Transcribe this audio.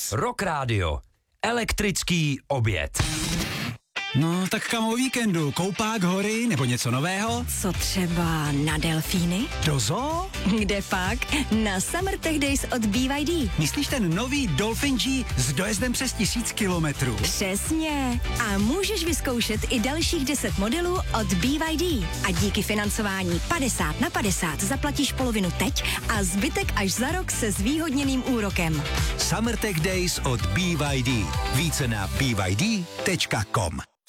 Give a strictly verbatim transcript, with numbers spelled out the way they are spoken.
Rock Radio. Elektrický oběd. No, tak kam o víkendu? Koupák, hory nebo něco nového? Co třeba na delfíny? Do zoo? Kde pak? Na Summer Tech Days od B Y D. Myslíš ten nový Dolphin G s dojezdem přes tisíc kilometrů? Přesně. A můžeš vyzkoušet i dalších deset modelů od B Y D. A díky financování padesát na padesát zaplatíš polovinu teď a zbytek až za rok se zvýhodněným úrokem. Summer Tech Days od B Y D. Více na b y d tečka com.